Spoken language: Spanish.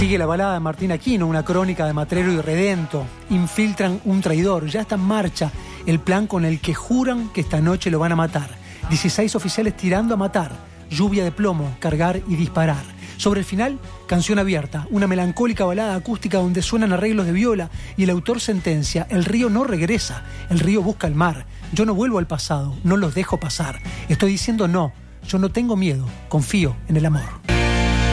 Sigue la balada de Martín Aquino, una crónica de Matrero y Redento. Infiltran un traidor. Ya está en marcha el plan con el que juran que esta noche lo van a matar. 16 oficiales tirando a matar. Lluvia de plomo, cargar y disparar. Sobre el final, canción abierta, una melancólica balada acústica donde suenan arreglos de viola y el autor sentencia: el río no regresa, el río busca el mar. Yo no vuelvo al pasado, no los dejo pasar. Estoy diciendo no, yo no tengo miedo, confío en el amor.